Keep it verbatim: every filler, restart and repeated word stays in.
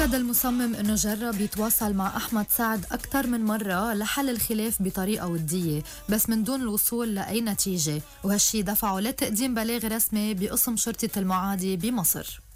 أكد المصمم أنه جرب يتواصل مع أحمد سعد أكثر من مرة لحل الخلاف بطريقة ودية، بس من دون الوصول لأي نتيجة، وهالشي دفعه لتقديم بلاغ رسمي بقسم شرطة المعادي بمصر.